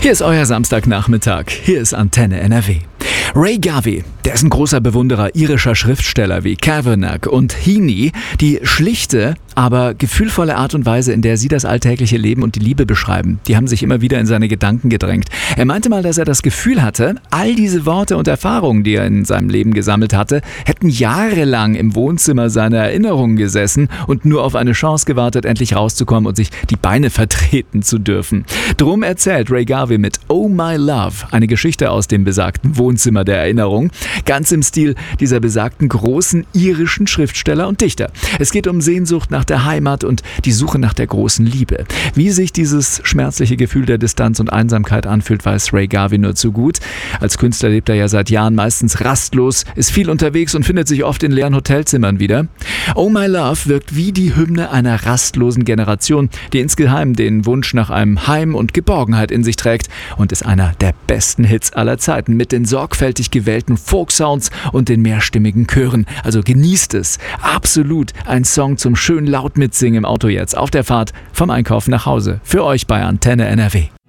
Hier ist euer Samstagnachmittag. Hier ist Antenne NRW. Ray Garvey, der ist ein großer Bewunderer irischer Schriftsteller wie Kavanagh und Heaney. Die schlichte, aber gefühlvolle Art und Weise, in der sie das alltägliche Leben und die Liebe beschreiben, die haben sich immer wieder in seine Gedanken gedrängt. Er meinte mal, dass er das Gefühl hatte, all diese Worte und Erfahrungen, die er in seinem Leben gesammelt hatte, hätten jahrelang im Wohnzimmer seiner Erinnerungen gesessen und nur auf eine Chance gewartet, endlich rauszukommen und sich die Beine vertreten zu dürfen. Drum erzählt Ray Garvey mit Oh My Love eine Geschichte aus dem besagten Wohnzimmer der Erinnerung, ganz im Stil dieser besagten großen irischen Schriftsteller und Dichter. Es geht um Sehnsucht nach der Heimat und die Suche nach der großen Liebe. Wie sich dieses schmerzliche Gefühl der Distanz und Einsamkeit anfühlt, weiß Ray Garvey nur zu gut. Als Künstler lebt er ja seit Jahren meistens rastlos, ist viel unterwegs und findet sich oft in leeren Hotelzimmern wieder. Oh My Love wirkt wie die Hymne einer rastlosen Generation, die insgeheim den Wunsch nach einem Heim und Geborgenheit in sich trägt und ist einer der besten Hits aller Zeiten mit den sorgfältig gewählten Folk-Sounds und den mehrstimmigen Chören. Also genießt es. Absolut ein Song zum schön laut mitsingen im Auto jetzt auf der Fahrt vom Einkaufen nach Hause. Für euch bei Antenne NRW.